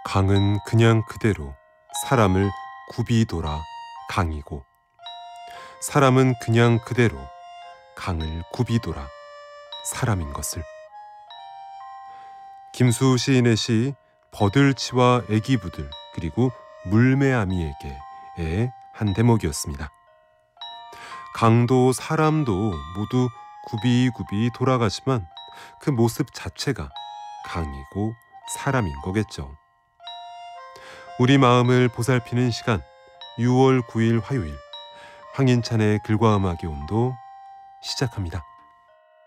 강은 그냥 그대로 사람을 굽이돌아 강이고, 사람은 그냥 그대로 강을 굽이돌아 사람인 것을. 김수 시인의 시 버들치와 애기부들 그리고 물매아미에게의 한 대목이었습니다. 강도 사람도 모두 굽이굽이 돌아가지만 그 모습 자체가 강이고 사람인 거겠죠. 우리 마음을 보살피는 시간, 6월 9일 화요일, 황인찬의 글과 음악의 온도 시작합니다.